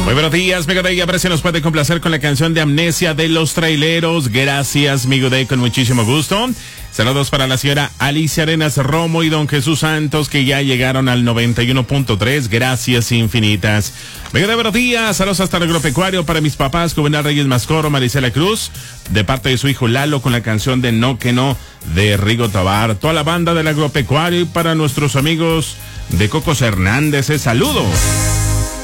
Muy buenos días, Migo Day. A ver si nos puede complacer con la canción de Amnesia de los Traileros. Gracias, Migo Day, con muchísimo gusto. Saludos para la señora Alicia Arenas Romo y don Jesús Santos, que ya llegaron al 91.3. Gracias infinitas. Migo Day, buenos días. Saludos hasta el agropecuario para mis papás, Juvenal Reyes Mascoro, Maricela Cruz, de parte de su hijo Lalo, con la canción de No que No de Rigo Tobar. Toda la banda del agropecuario y para nuestros amigos de Cocos Hernández, saludos.